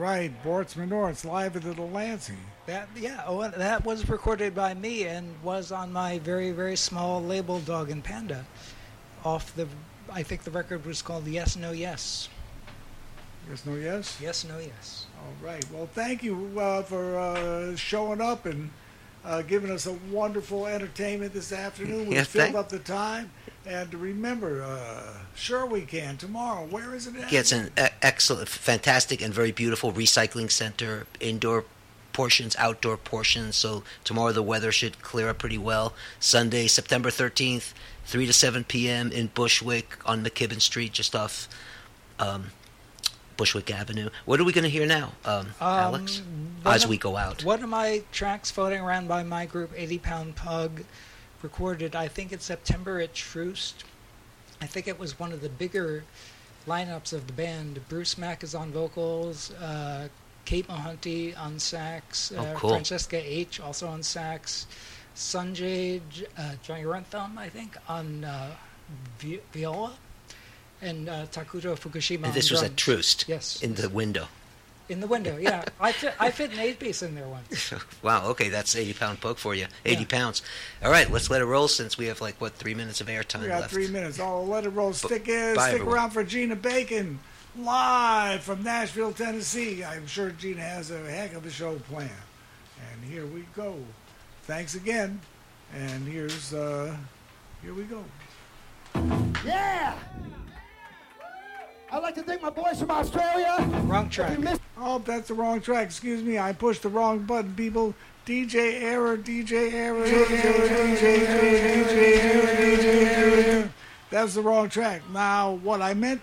right. Bortzman Norris live at the Delancey. That was recorded by me and was on my very, very small label Dog and Panda. I think the record was called Yes, No, Yes. Yes, no, yes? Yes, No, Yes. All right. Well, thank you for showing up and giving us a wonderful entertainment this afternoon. We filled up the time. And remember, Sure We Can, tomorrow. Where is it at? Yeah, it's an excellent, fantastic, and very beautiful recycling center. Indoor portions, outdoor portions. So tomorrow the weather should clear up pretty well. Sunday, September 13th, 3 to 7 p.m. in Bushwick on McKibben Street, just off Bushwick Avenue. What are we going to hear now, Alex, as we go out? One of my tracks floating around by my group, 80 Pound Pug, recorded, I think, in September at Troost. I think it was one of the bigger lineups of the band. Bruce Mack is on vocals, Kate Mahunty on sax, cool. Francesca H. also on sax, Sanjay Jayarantham, I think, on viola, and Takuto Fukushima. And this was drums. at Troost? Yes. In the window? In the window, yeah. I fit an 8-piece in there once. Wow, okay, that's 80 Pound Pug for you. 80 Yeah. pounds. All right, let's let it roll since we have 3 minutes of airtime We got left. 3 minutes. Oh, let it roll. Stick everyone. around for Gina Bacon, live from Nashville, Tennessee. I'm sure Gina has a heck of a show planned. And here we go. Thanks again. And here we go. Yeah! I'd like to thank my boys from Australia. Wrong track. Oh, that's the wrong track. Excuse me. I pushed the wrong button, people. DJ error, DJ error, DJ error. That's the wrong track. Now, what I meant